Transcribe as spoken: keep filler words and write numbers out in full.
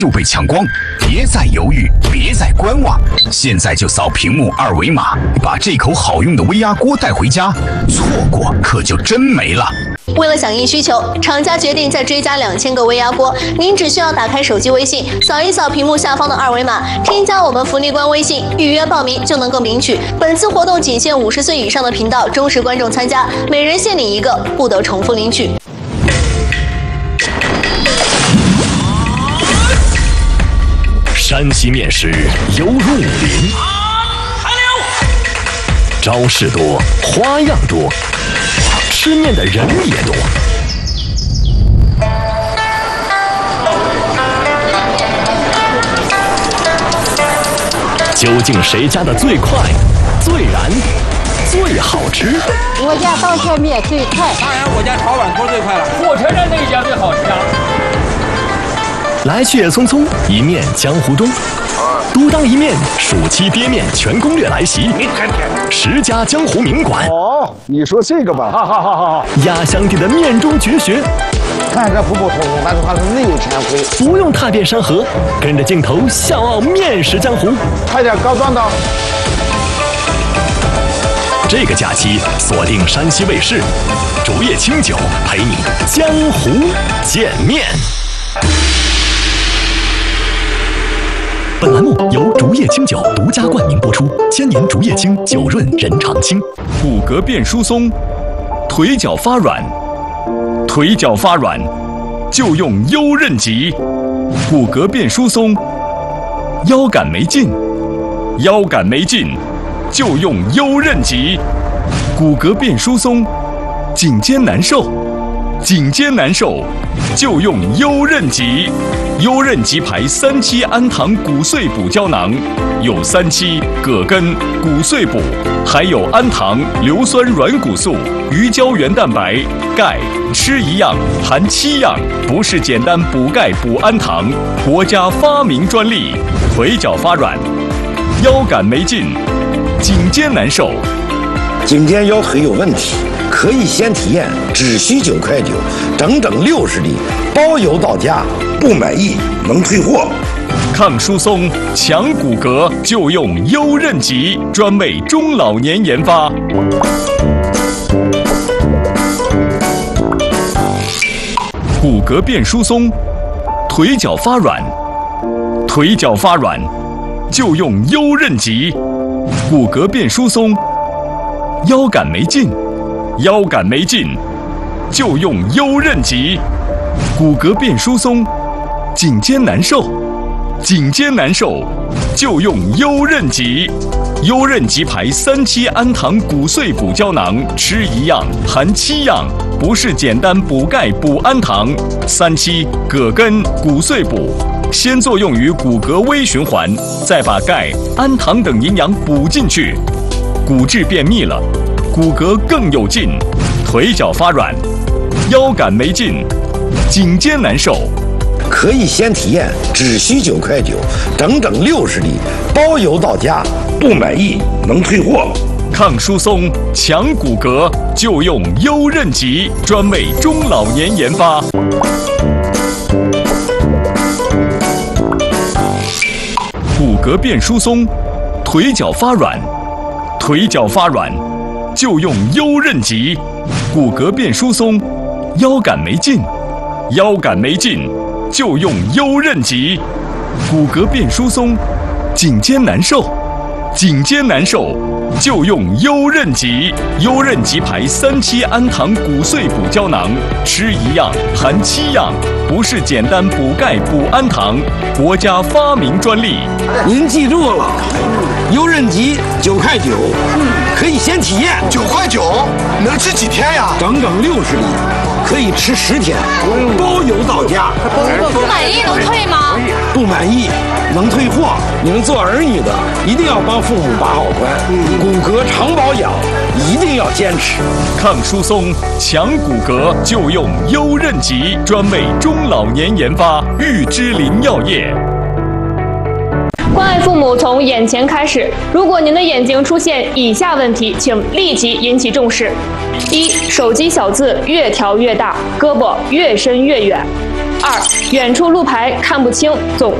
就被抢光，别再犹豫，别再观望，现在就扫屏幕二维码，把这口好用的微压锅带回家，错过可就真没了。 为了响应需求，厂家决定再追加两千个微压锅。您只需要打开手机微信，扫一扫屏幕下方的二维码，添加我们福利官微信，预约报名就能够领取。本次活动仅限五十岁以上的频道忠实观众参加，每人限领一个，不得重复领取。 山西面食犹如武林，招式多，花样多，吃面的人也多。究竟谁家的最快、最燃、最好吃？ 我家刀削面最快， 当然我家炒碗锅最快了。 火车站那一家最好吃啊！ 来去也匆匆，一面江湖中。独当一面，暑期爹面全攻略来袭，十家江湖名馆。 哦，你说这个吧， 好好好好好。 压箱底的面中绝学， 看着普普通通，但是它是内有禅灰。 不用踏遍山河，跟着镜头笑傲面食江湖。 快点高端的。 这个假期锁定山西卫视，竹叶青酒陪你江湖见面。本栏目由竹叶青酒独家冠名播出，千年竹叶青，酒润人常青。 骨骼变疏松，腿脚发软，腿脚发软就用优韧极。骨骼变疏松，腰杆没劲，腰杆没劲就用优韧极。骨骼变疏松，颈肩难受，颈肩难受就用优韧极。优韧极牌三七氨糖骨碎补胶囊，有三七、葛根、骨碎补，还有氨糖、硫酸软骨素、鱼胶原蛋白、钙，吃一样含七样，不是简单补钙补氨糖，国家发明专利。腿脚发软，腰杆没劲，颈肩难受， 颈肩腰腿有问题，可以先体验，只需九块九，整整六十粒，包邮到家，不满意能退货。 抗疏松、强骨骼就用优韧极，专为中老年研发。骨骼变疏松，腿脚发软，腿脚发软就用优韧极。骨骼变疏松，腰杆没劲，腰杆没劲就用优韧极。骨骼变疏松，颈肩难受，颈肩难受就用优韧极。优韧极牌三七氨糖骨碎补胶囊，吃一样含七样，不是简单补钙补氨糖。三七、葛根、骨碎补，先作用于骨骼微循环，再把钙、氨糖等营养补进去，骨质变密了，骨骼更有劲。腿脚发软，腰杆没劲，颈肩难受， 可以先体验，只需九块九，整整六十粒，包邮到家，不满意能退货。 抗疏松、强骨骼就用优韧极，专为中老年研发。骨骼变疏松，腿脚发软，腿脚发软就用优韧极。骨骼变疏松，腰杆没劲，腰杆没劲就用优韧极。骨骼变疏松，颈肩难受，颈肩难受就用优韧极。优韧极牌三七氨糖骨碎补胶囊，吃一样含七样，不是简单补钙补氨糖，国家发明专利。 您记住了，优韧极九块九，可以先体验。 九块九能吃几天呀？ 整整六十粒，可以吃十天，包邮到家。 不满意能退吗？ 不满意能退货。你们做儿女的一定要帮父母把好关，骨骼常保养一定要坚持。 抗疏松、强骨骼就用优韧极，专为中老年研发。玉芝林药业。 关爱父母从眼前开始。如果您的眼睛出现以下问题，请立即引起重视：一、手机小字越调越大，胳膊越伸越远； 二，远处路牌看不清，总